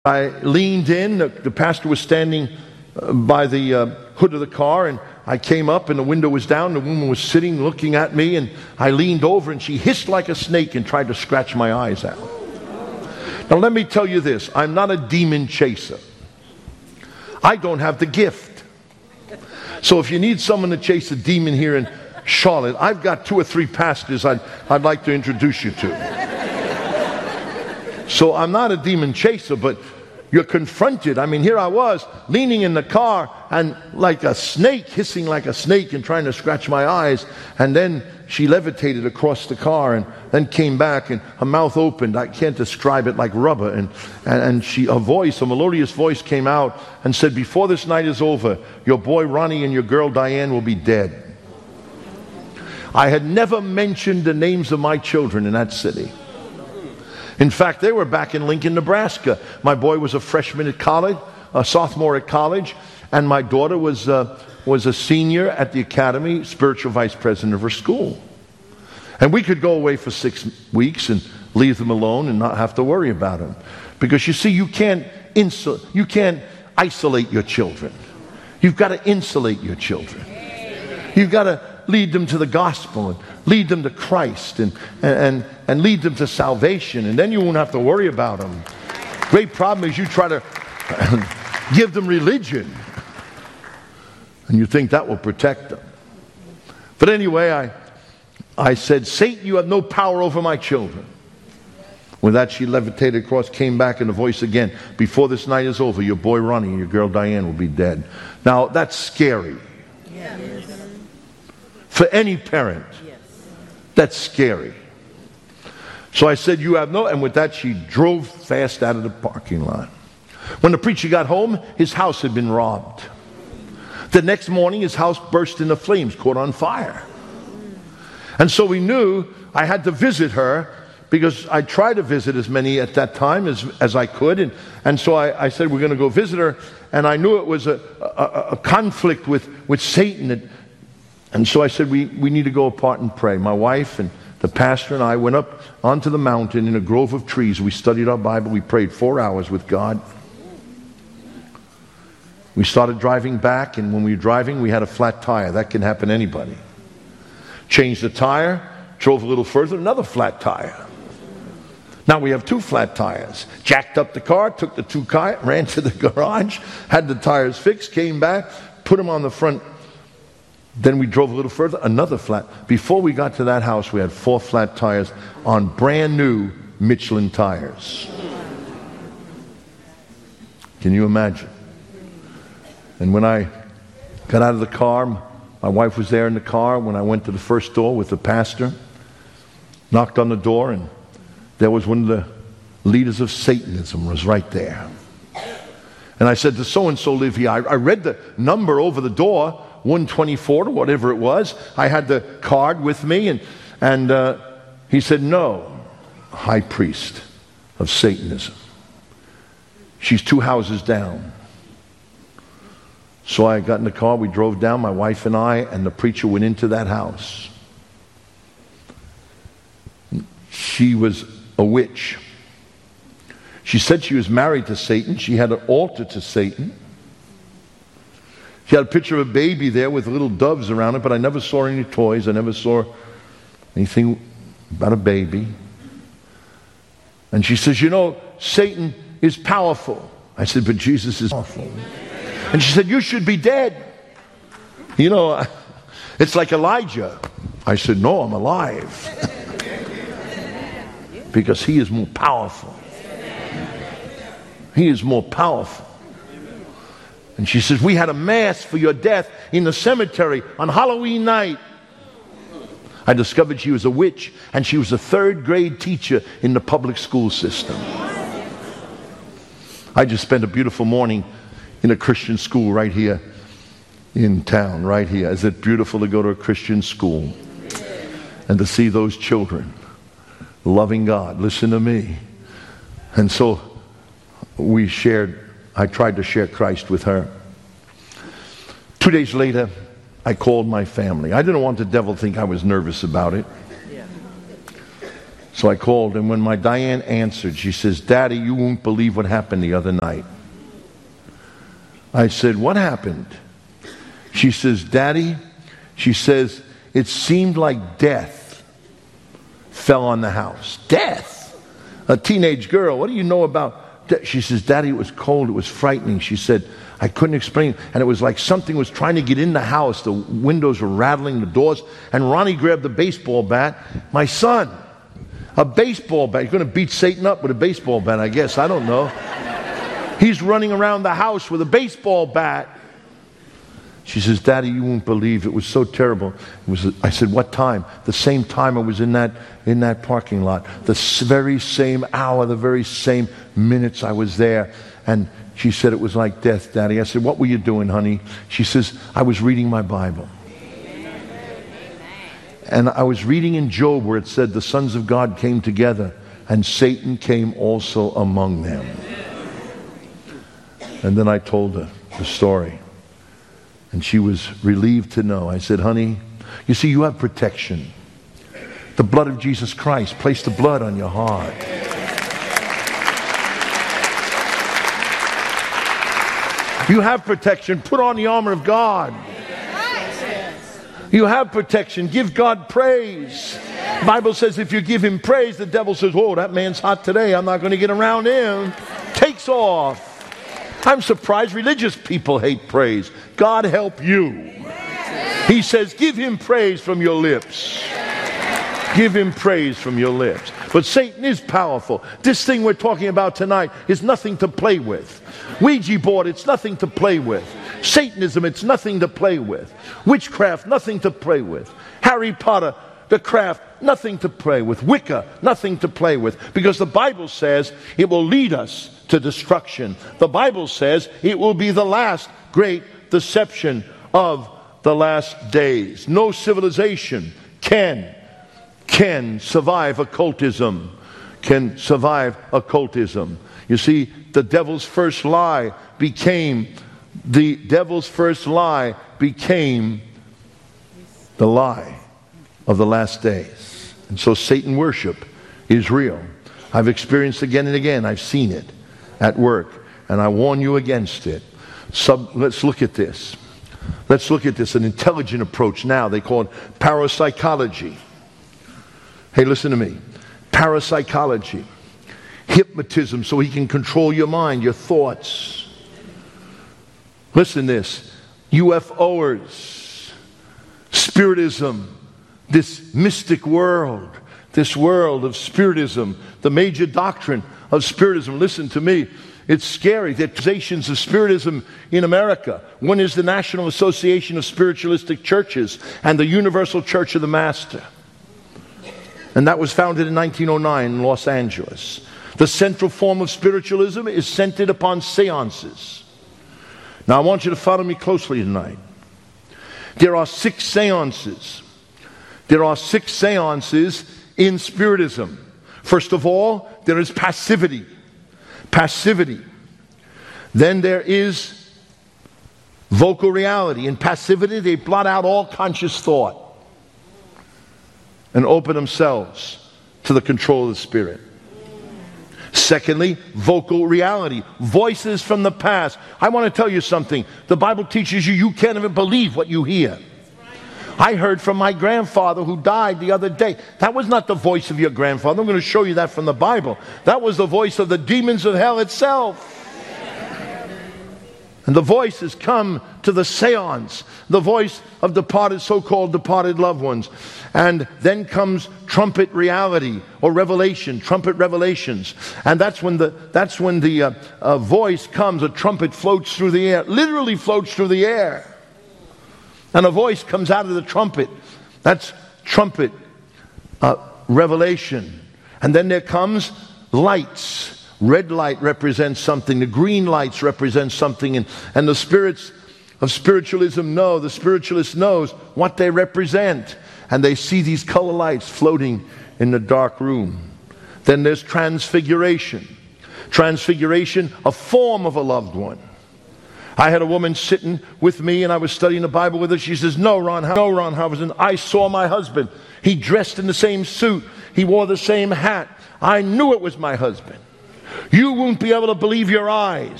I leaned in. The pastor was standing by the hood of the car, and I came up and the window was down. The woman was sitting looking at me, and I leaned over and she hissed like a snake and tried to scratch my eyes out. Now let me tell you this, I'm not a demon chaser. I don't have the gift. So if you need someone to chase a demon here in Charlotte, I've got 2 or 3 pastors I'd like to introduce you to. So I'm not a demon chaser, but you're confronted. I mean, here I was leaning in the car and like a snake, hissing like a snake and trying to scratch my eyes. And then she levitated across the car and then came back and her mouth opened. I can't describe it, like rubber. And a voice, a melodious voice came out and said, "Before this night is over, your boy Ronnie and your girl Diane will be dead." I had never mentioned the names of my children in that city. In fact, they were back in Lincoln, Nebraska. My boy was a freshman at college, a sophomore at college, and my daughter was a senior at the academy, spiritual vice president of her school. And we could go away for 6 weeks and leave them alone and not have to worry about them. Because you see, you can't isolate your children. You've got to insulate your children. You've got to lead them to the gospel and lead them to Christ and lead them to salvation, and then you won't have to worry about them. Great problem is you try to give them religion and you think that will protect them. But anyway, I said, "Satan, you have no power over my children." With that, she levitated across, came back in the voice again, "Before this night is over, your boy Ronnie and your girl Diane will be dead." Now that's scary. Yes. For any parent, yes. That's scary. So I said, "You have no," and with that she drove fast out of the parking lot. When the preacher got home, his house had been robbed. The next morning his house burst into flames, caught on fire. And so we knew I had to visit her, because I tried to visit as many at that time as I could. And so I said, "We're going to go visit her." And I knew it was a conflict with Satan. And so I said, we need to go apart and pray. My wife and the pastor and I went up onto the mountain in a grove of trees. We studied our Bible. We prayed 4 hours with God. We started driving back, and when we were driving, we had a flat tire. That can happen to anybody. Changed the tire, drove a little further, another flat tire. Now we have 2 flat tires. Jacked up the car, took the 2 cars, ran to the garage, had the tires fixed, came back, put them on the front. Then we drove a little further, another flat. Before we got to that house, we had 4 flat tires on brand new Michelin tires. Can you imagine? And when I got out of the car, my wife was there in the car. When I went to the first door with the pastor, knocked on the door, and there was one of the leaders of Satanism was right there. And I said, "Does so-and-so live here?" I read the number over the door, 124 or whatever it was. I had the card with me, and he said, "No, high priest of Satanism. She's 2 houses down." So I got in the car, we drove down, my wife and I, and the preacher went into that house. She was a witch. She said she was married to Satan. She had an altar to Satan. She had a picture of a baby there with little doves around it, but I never saw any toys. I never saw anything about a baby. And she says, "You know, Satan is powerful." I said, "But Jesus is powerful." And she said, "You should be dead. You know, it's like Elijah." I said, "No, I'm alive." Because he is more powerful. He is more powerful. And she says, "We had a mass for your death in the cemetery on Halloween night." I discovered she was a witch, and she was a 3rd grade teacher in the public school system. I just spent a beautiful morning in a Christian school right here in town, right here. Is it beautiful to go to a Christian school and to see those children loving God? Listen to me. And so I tried to share Christ with her. 2 days later, I called my family. I didn't want the devil to think I was nervous about it. So I called, and when my Diane answered, she says, Daddy, you won't believe what happened the other night. I said, what happened? She says, Daddy, she says, it seemed like death fell on the house. Death? A teenage girl, what do you know about death? She says, Daddy, it was cold, it was frightening. She said, I couldn't explain. And it was like something was trying to get in the house. The windows were rattling, the doors. And Ronnie grabbed the baseball bat. My son, a baseball bat. He's going to beat Satan up with a baseball bat, I guess. I don't know. He's running around the house with a baseball bat. She says, Daddy, you won't believe. It was so terrible. I said, what time? The same time I was in that parking lot. The very same hour, the very same minutes I was there. And she said, it was like death, Daddy. I said, what were you doing, honey? She says, I was reading my Bible. And I was reading in Job where it said the sons of God came together and Satan came also among them. And then I told her the story. And she was relieved to know. I said, honey, you see, you have protection. The blood of Jesus Christ. Place the blood on your heart. You have protection. Put on the armor of God. You have protection. Give God praise. The Bible says if you give him praise, the devil says, whoa, that man's hot today. I'm not going to get around him. Takes off. I'm surprised religious people hate praise. God help you. He says, give him praise from your lips. Give him praise from your lips. But Satan is powerful. This thing we're talking about tonight is nothing to play with. Ouija board, it's nothing to play with. Satanism, it's nothing to play with. Witchcraft, nothing to play with. Harry Potter, the craft, nothing to play with. Wicca, nothing to play with. Because the Bible says it will lead us to destruction. The Bible says it will be the last great deception of the last days. No civilization can survive occultism. Can survive occultism. You see, the devil's first lie became the lie of the last days. And so Satan worship is real. I've experienced again and again. I've seen it at work. And I warn you against it. Let's look at this. Let's look at this. An intelligent approach now. They call it parapsychology. Hey, listen to me. Parapsychology. Hypnotism, so he can control your mind, your thoughts. Listen to this. UFOers. Spiritism. This mystic world. This world of spiritism. The major doctrine of spiritism. Listen to me. It's scary. The accusations of spiritism in America. One is the National Association of Spiritualistic Churches and the Universal Church of the Master. And that was founded in 1909 in Los Angeles. The central form of spiritualism is centered upon seances. Now I want you to follow me closely tonight. There are 6 seances. There are 6 seances in spiritism. First of all, there is passivity. Passivity. Then there is vocal reality. In passivity, they blot out all conscious thought and open themselves to the control of the Spirit. Secondly, vocal reality. Voices from the past. I want to tell you something. The Bible teaches you can't even believe what you hear. I heard from my grandfather who died the other day. That was not the voice of your grandfather. I'm going to show you that from the Bible. That was the voice of the demons of hell itself. And the voice has come to the seance. The voice of departed, so-called departed loved ones. And then comes trumpet reality or revelation, trumpet revelations. And that's when the voice comes, a trumpet floats through the air, literally floats through the air. And a voice comes out of the trumpet. That's trumpet revelation. And then there comes lights. Red light represents something. The green lights represent something. And the spirits of spiritualism know, the spiritualist knows what they represent. And they see these color lights floating in the dark room. Then there's transfiguration. Transfiguration, a form of a loved one. I had a woman sitting with me and I was studying the Bible with her. She says, no, Ron Howison, I saw my husband. He dressed in the same suit. He wore the same hat. I knew it was my husband. You won't be able to believe your eyes.